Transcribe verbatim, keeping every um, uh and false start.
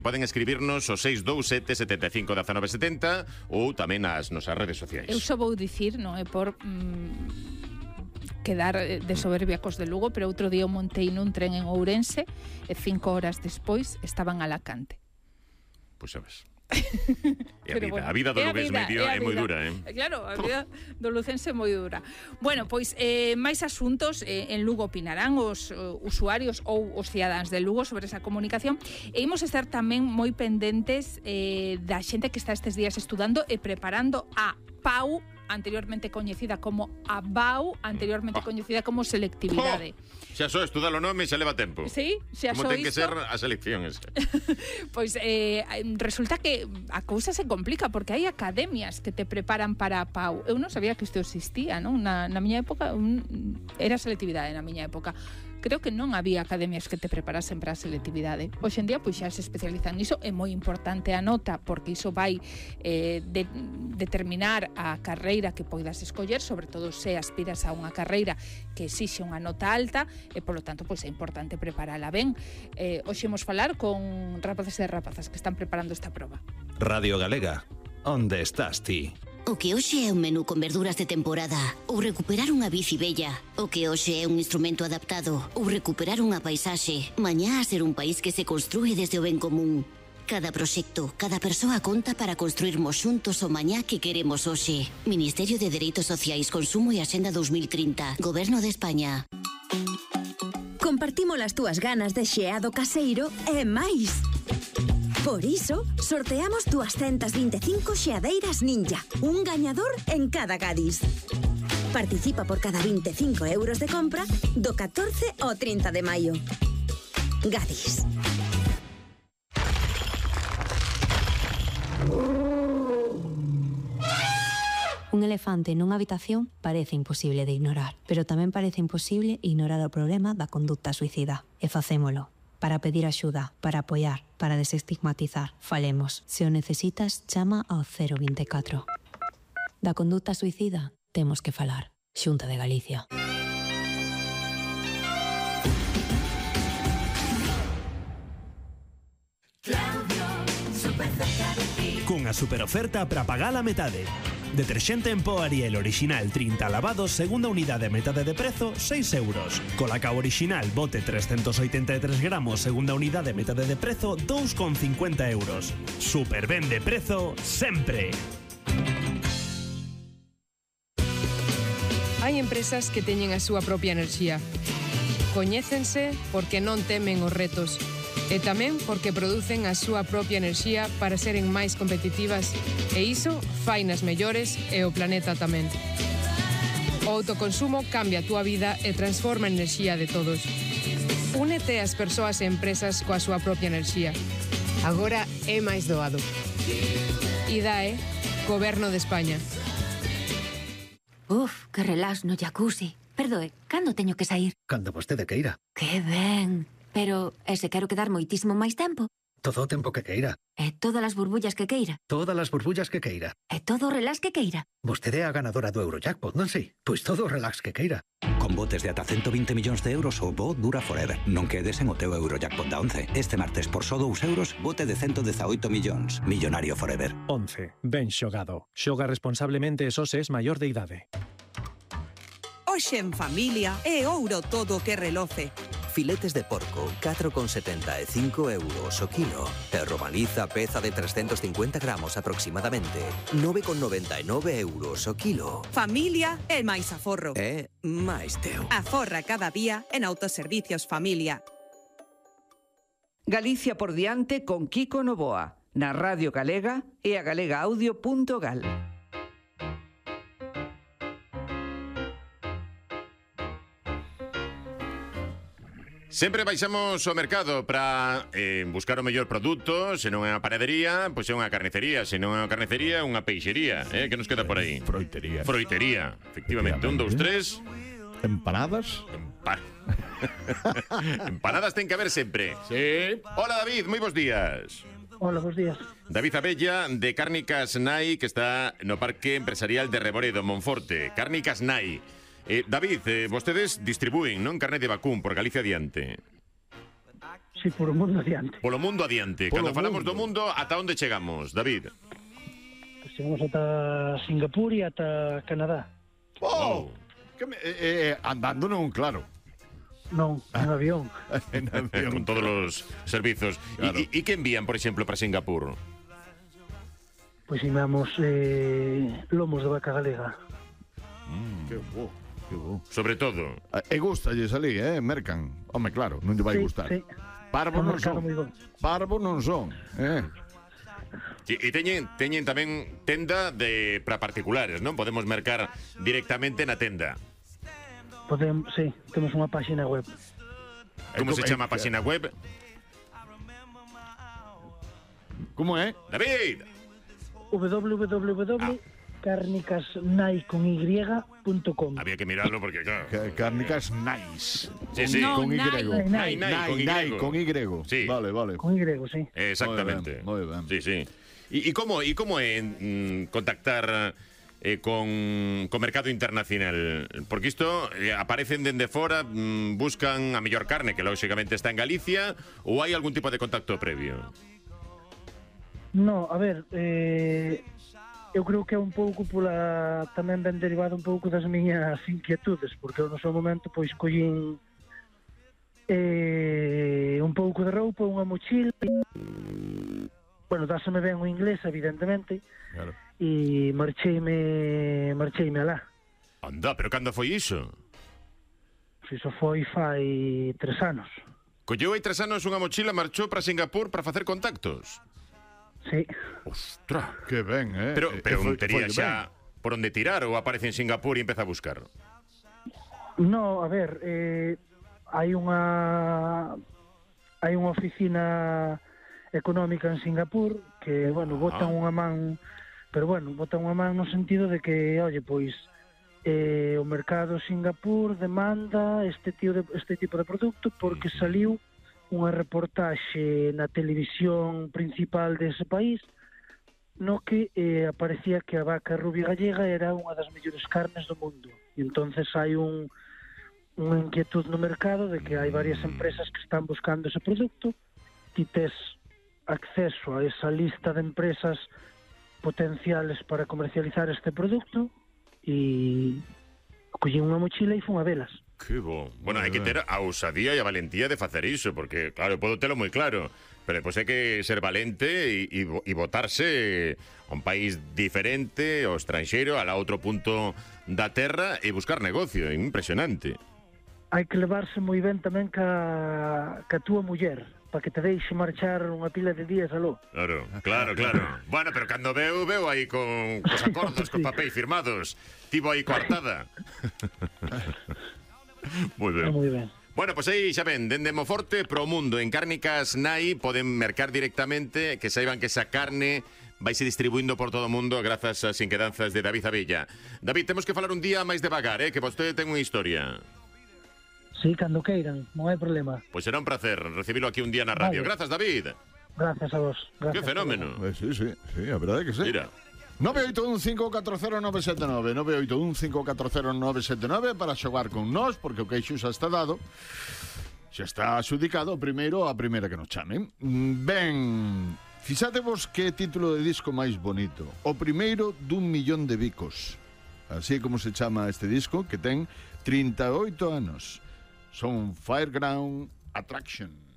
Poden escribirnos o seis dous sete, sete cinco, un nove sete cero ou tamén nas nosas redes sociais. Eu só vou dicir, non é por mm, quedar de soberbia cos de Lugo, pero outro día eu montei nun tren en Ourense e cinco horas despois estaban a Alacante. Pois sabes. E a vida, bueno, a vida do lugués medio é moi dura, eh? Claro, a vida do lucense é moi dura. Bueno, pois eh, máis asuntos eh, en Lugo opinarán os uh, usuarios ou os cidadáns de Lugo sobre esa comunicación e imos estar tamén moi pendentes eh, da xente que está estes días estudando e preparando a P A U, anteriormente coñecida como a B A U, anteriormente oh. coñecida como selectividade. Oh. Xa só estudar o nome xa leva tempo. Sí, xa Como só ten que isto? ser as eleccións. Pois eh, resulta que a cousa se complica porque hai academias que te preparan para a P A U. Eu non sabía que isto existía, non? Na, na miña época un, era selectividade na miña época. Creo que non había academias que te preparasen para a selectividade. Hoxe en día pois xa se especializan niso. É moi importante a nota porque iso vai eh, de, determinar a carreira que poidas escoller, sobre todo se aspiras a unha carreira que exixe unha nota alta e, polo tanto, pois é importante preparala ben. Eh, hoxe imos falar con rapaces e rapazas que están preparando esta proba. Radio Galega, onde estás ti? O que hoxe é un menú con verduras de temporada ou recuperar unha bici bella. O que hoxe é un instrumento adaptado ou recuperar unha paisaxe. Mañá a ser un país que se construe desde o ben común. Cada proxecto, cada persoa conta para construirmos xuntos o mañá que queremos hoxe. Ministerio de Dereitos Sociais, Consumo e Axenda dos mil trinta. Goberno de España. Compartimos as túas ganas de xeado caseiro e máis. Por iso, sorteamos doscientas veinticinco xeadeiras Ninja, un gañador en cada Gadis. Participa por cada veinticinco euros de compra do catorce ao trinta de maio. Gadis. Un elefante nunha habitación parece imposible de ignorar, pero tamén parece imposible ignorar o problema da conducta suicida. E facémolo. Para pedir axuda, para apoiar, para desestigmatizar. Falemos. Se o necesitas, chama ao cero veinticuatro. Da conducta suicida, temos que falar. Xunta de Galicia. Cunha superoferta para pagar a metade. Deterxente en pó Ariel original trinta lavados, segunda unidade a metade de prezo, seis euros. Colacao original bote trescentos oitenta e tres gramos, segunda unidade a metade de prezo, dous con cincuenta euros. Super ben de prezo, sempre. Hai empresas que teñen a súa propia enerxía. Coñécense porque non temen os retos. E tamén porque producen a súa propia enerxía para seren máis competitivas e iso fai nas mellores e o planeta tamén. O autoconsumo cambia a túa vida e transforma a enerxía de todos. Únete ás persoas e empresas coa súa propia enerxía. Agora é máis doado. I D A E, Goberno de España. Uf, que relax no jacuzzi. Perdoe, cando teño que sair? Cando vostede queira. Que ben. Pero, e se quero quedar moitísimo máis tempo? Todo o tempo que queira. E todas as burbullas que queira? Todas as burbullas que queira. E todo o relax que queira? Vostede é a ganadora do Eurojackpot, non sei? Pois todo o relax que queira. Con botes de ata ciento veinte millóns de euros o bo dura forever. Non quedes en o teu Eurojackpot da once. Este martes por só dous euros, bote de ciento dezaoito millóns. Millonario forever. once. Ben xogado. Xoga responsablemente e só se es maior de idade. Hoxe en familia é ouro todo o que reloce. Filetes de porco, catro con setenta e cinco euros o kilo. E romaniza peza de trescentos cincuenta gramos aproximadamente, nove con noventa e nove euros o kilo. Familia é máis aforro. É máis teu. Aforra cada día en Autoservicios Familia. Galicia por diante con Kiko Novoa, na Radio Galega e a galegaaudio punto gal. Sempre baixamos ao mercado para eh, buscar o mellor produto. Se non é unha panadería, pois é unha carnicería. Se non é unha carnicería, unha peixería. eh? Que nos queda por aí? Froitería. Froitería, efectivamente. Un, dous, tres. Empanadas. Empa... Empanadas ten que haber sempre. Sí. Hola, David, moi bons días. Hola, bons días. David Abella, de Cárnicas Nai, que está no Parque Empresarial de Reboredo, Monforte. Cárnicas Nai. Eh, David, eh, vostedes distribúen, non, carne de vacún por Galicia adiante. Sí, por o mundo adiante. Polo mundo adiante. Polo Cando falamos mundo. do mundo, ata onde chegamos, David? Pues chegamos ata Singapur e ata Canadá. Oh, que me, eh, eh, andando non, claro. Non, en avión. En avión. Con todos os servizos. Claro. E, e, e que envían, por exemplo, para Singapur? Pois imamos eh, lomos de vaca galega. Mm. Que bo, que bo. Sobre todo. E gustalles ali, eh, mercan. Home, claro, non te vai Sí, gustar. sí. Parvo É un non mercado son. moi bon. Parvo non son, eh. Sí, e teñen, teñen tamén tenda de para particulares, non? Podemos mercar directamente na tenda. Podemos, sí, temos unha páxina web. Como se chama a páxina web? Como é? David! w w w punto cárnicasnai con y punto com. Había que mirarlo porque, claro. Cárnicas nice. Sí, sí. No, con Y. Nai. Nai, Nai, con Y. Nai, con Y. Sí. Vale, vale. Con Y, sí. Exactamente. Moi ben, moi ben. Sí, sí. E, e como e como é mm, contactar eh, con co mercado internacional? Porque isto eh, aparecen dende fora, mm, buscan a mellor carne, que lógicamente está en Galicia, ou hai algún tipo de contacto previo? No, a ver, eh, eu creo que é un pouco pola tamén ben derivado un pouco das miñas inquietudes, porque eu no seu momento pois collín eh, un pouco de roupa, unha mochila, bueno, dáseme ben o inglés, evidentemente, claro. E marcheime marcheime alá. Anda, pero cando foi iso? Iso foi fai tres anos. Colleu hai tres anos unha mochila, marchou para Singapur para facer contactos. Sí. Ostras. Que ben, eh? Pero, Eh, pero foi- tería foi xa por onde tirar ou aparece en Singapur e empeza a buscar? No, a ver, eh, hai unha hai unha oficina económica en Singapur que, bueno, botan unha man, pero bueno, botan unha man no sentido de que, oye, pois eh, o mercado Singapur demanda este tío de, este tipo de produto porque saliu unha reportaxe na televisión principal dese país no que eh, aparecía que a vaca rubia gallega era unha das mellores carnes do mundo. E entonces hai un unha inquietud no mercado de que hai varias empresas que están buscando ese produto. Ti tes acceso a esa lista de empresas potenciales para comercializar este produto e collín unha mochila e fun a velas. Que bo. Bueno, hai que ter a ousadía e a valentía de facer iso, porque, claro, podo telo moi claro, pero depois hai que ser valente e, e, e botarse a un país diferente, ao estranxeiro, a outro punto da terra e buscar negocio. É impresionante. Hai que levarse moi ben tamén ca, ca túa muller, para que te deixe marchar unha pila de días aló. Claro, claro, claro. Bueno, pero cando veo, veo aí con cos acordos, cos papéis firmados. Tivo aí coartada. Moi ben. Moi ben. Bueno, pois pues aí xa ven, dende Moforte pro mundo en Cárnicas Nai poden mercar directamente, que saiban que esa carne vaise distribuindo por todo o mundo grazas ás inquedanzas de David Abella. David, temos que falar un día máis devagar, eh, que vostede ten unha historia. Sí, cando queiran, non hai problema. Pois será un placer recibilo aquí un día na radio. Vale. Grazas, David. Gracias a vos. Gracias. Que fenómeno. Eh, sí, sí, sí, a verdade que sí. Mira. nove oito un cinco catro cero nove sete nove nove oito un cinco catro cero nove sete nove para xogar con nós, porque o queixo xa está dado. Xa está adxudicado o primeiro a primeira que nos chamen. Ben, fixatevos que título de disco máis bonito. O primeiro dun millón de bicos. Así como se chama este disco, que ten trinta e oito anos. Son Fairground Attraction.